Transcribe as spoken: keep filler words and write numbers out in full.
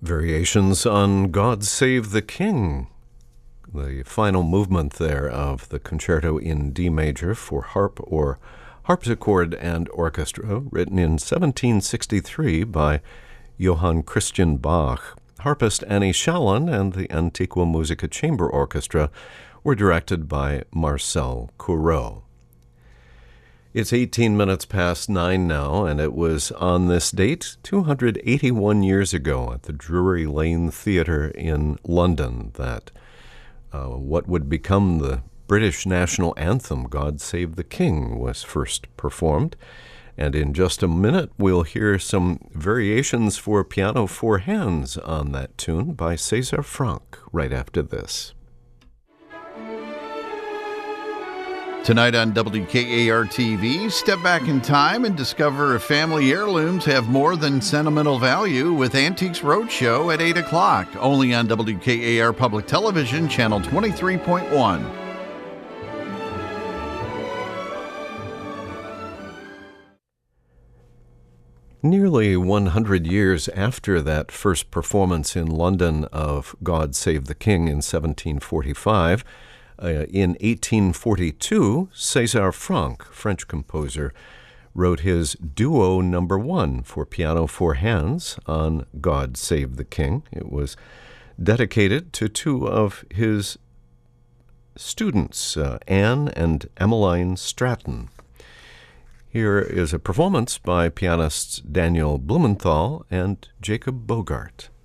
Variations on God Save the King, the final movement there of the Concerto in D major for harp or harpsichord and orchestra, written in seventeen sixty-three by Johann Christian Bach. Harpist Annie Shalon and the Antiqua Musica Chamber Orchestra were directed by Marcel Courreau. It's eighteen minutes past nine now, and it was on this date two hundred eighty-one years ago at the Drury Lane Theatre in London that uh, what would become the British national anthem, God Save the King, was first performed. And in just a minute, we'll hear some variations for piano four hands on that tune by César Franck right after this. Tonight on W K A R T V, step back in time and discover if family heirlooms have more than sentimental value with Antiques Roadshow at eight o'clock, only on W K A R Public Television, Channel twenty-three point one. Nearly one hundred years after that first performance in London of God Save the King in seventeen forty-five, Uh, in eighteen forty-two, César Franck, French composer, wrote his Duo Number One for piano four hands on God Save the King. It was dedicated to two of his students, uh, Anne and Emmeline Stratton. Here is a performance by pianists Daniel Blumenthal and Jacob Bogart.